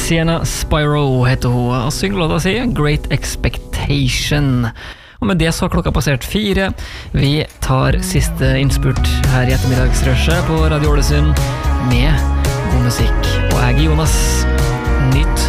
Sienna Spyro heter hun, og synger låta si Great Expectation. Og med det så har klokka passert 4. Vi tar siste innspurt her i ettermiddagsrushet på Radio Ålesund med god musikk. Og jeg Jonas, nytt